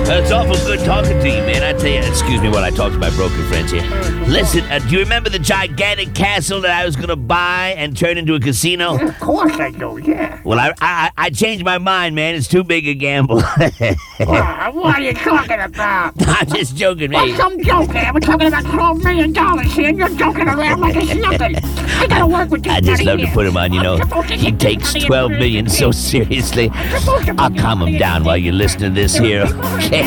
It's awful good talking to you, man. I tell you, excuse me while I talk to my broken friends here. Listen, do you remember the gigantic castle that I was going to buy and turn into a casino? Of course I do, yeah. Well, I changed my mind, man. It's too big a gamble. What are you talking about? I'm just joking, What's mate. some joke here? We're talking about $12 million here, and you're joking around like it's nothing. I gotta work with this I just buddy love to here. put him on, you know. I'm supposed to He get takes this money $12 in million so seriously. I'm supposed to I'll put calm him money down in while you listen to this here, okay?